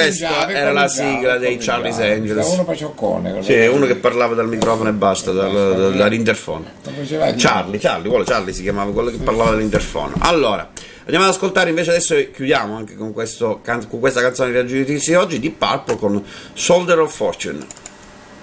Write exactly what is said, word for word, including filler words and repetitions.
questa era la sigla dei Charlie's Angels. Uno pacioccone. Sì, uno che parlava dal microfono e basta, dal, dall'interfono. Charlie, Charlie, quello Charlie si chiamava, quello che parlava dall'interfono. Allora, andiamo ad ascoltare invece, adesso chiudiamo anche con, questo, con questa canzone di Raggiungiti oggi, di Pulp con Soldier of Fortune.